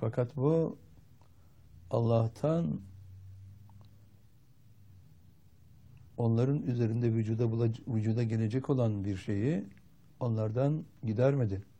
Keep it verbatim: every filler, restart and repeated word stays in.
Fakat bu Allah'tan onların üzerinde vücuda, vücuda gelecek olan bir şeyi onlardan gidermedi.